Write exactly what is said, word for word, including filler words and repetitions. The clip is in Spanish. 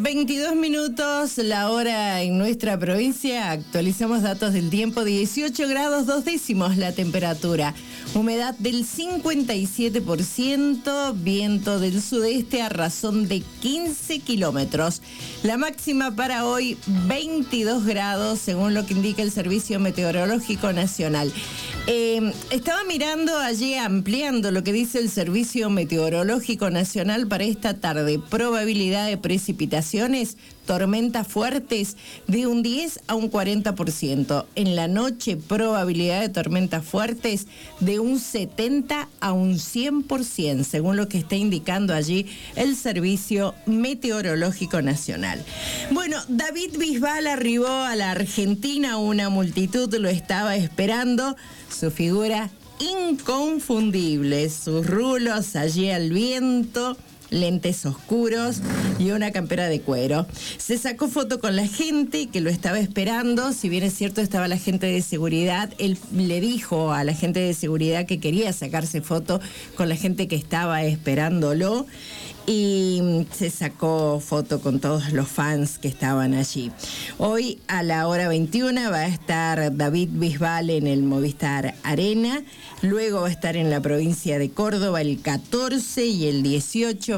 veintidós minutos, la hora en nuestra provincia. Actualizamos datos del tiempo, dieciocho grados dos décimos la temperatura. Humedad del cincuenta y siete por ciento, viento del sudeste a razón de quince kilómetros. La máxima para hoy, veintidós grados, según lo que indica el Servicio Meteorológico Nacional. Eh, estaba mirando allí, ampliando lo que dice el Servicio Meteorológico Nacional para esta tarde. Probabilidad de precipitaciones, tormentas fuertes de un diez a un cuarenta por ciento. En la noche, probabilidad de tormentas fuertes de un setenta a un cien por ciento, según lo que está indicando allí el Servicio Meteorológico Nacional. Bueno, David Bisbal arribó a la Argentina, una multitud lo estaba esperando, su figura inconfundible, sus rulos allí al viento, lentes oscuros y una campera de cuero. Se sacó foto con la gente que lo estaba esperando. Si bien es cierto, estaba la gente de seguridad, él le dijo a la gente de seguridad que quería sacarse foto con la gente que estaba esperándolo, y se sacó foto con todos los fans que estaban allí. Hoy a la hora veintiuna va a estar David Bisbal en el Movistar Arena, luego va a estar en la provincia de Córdoba el catorce y el dieciocho.